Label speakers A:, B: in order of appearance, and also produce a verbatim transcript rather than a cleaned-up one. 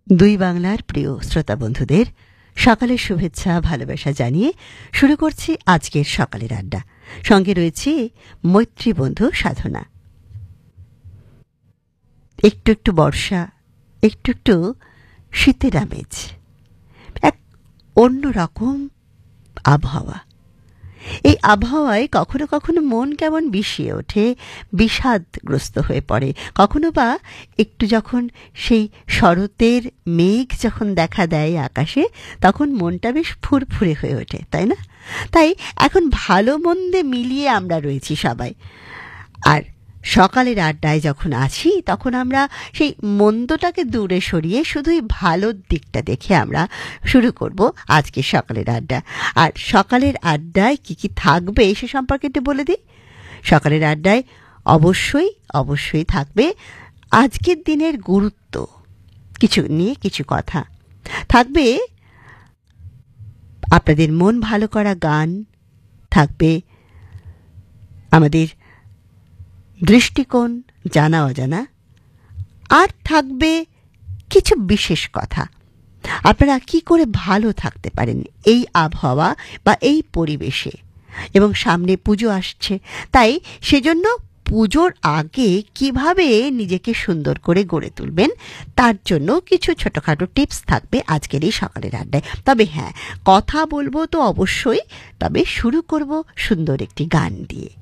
A: দুই বাংলার প্রিয় শ্রোতা বন্ধুদের সকালের শুভেচ্ছা ভালোবাসা জানিয়ে শুরু করছি আজকের সকালের আড্ডা। সঙ্গে রয়েছে মৈত্রী বন্ধু সাধনা। একটু একটু বর্ষা, একটু একটু শীতের আমেজ, এক অন্যরকম আবহাওয়া। এই আবহাওয়ায় কখনো কখনো মন কেমন বিষিয়ে ওঠে, বিষাদগ্রস্ত হয়ে পড়ে। কখনো বা একটু যখন সেই শরতের মেঘ যখন দেখা দেয় আকাশে, তখন মনটা বেশ ফুরফুরে হয়ে ওঠে, তাই না? তাই এখন ভালো মন্দে মিলিয়ে আমরা রয়েছি সবাই। আর সকালের আড্ডায় যখন আছি তখন আমরা সেই মন্দটাকে দূরে সরিয়ে শুধুই ভালোর দিকটা দেখে আমরা শুরু করব আজকে সকালের আড্ডা। আর সকালের আড্ডায় কি কি থাকবে সে সম্পর্কে একটু বলে দিই। সকালের আড্ডায় অবশ্যই অবশ্যই থাকবে আজকের দিনের গুরুত্ব কিছু নিয়ে কিছু কথা থাকবে, আপনাদের মন ভালো করা গান থাকবে, আমাদের দৃষ্টিকোণ জানা অজানা, আর থাকবে কিছু বিশেষ কথা। আপনারা কি করে ভালো থাকতে পারেন এই আবহাওয়া বা এই পরিবেশে। এবং সামনে পুজো আসছে, তাই সেজন্য পুজোর আগে কিভাবে নিজেকে সুন্দর করে গড়ে তুলবেন তার জন্য কিছু ছোটোখাটো টিপস থাকবে আজকের এই সকালের আড্ডায়। তবে হ্যাঁ, কথা বলবো তো অবশ্যই, তবে শুরু করব সুন্দর একটি গান দিয়ে।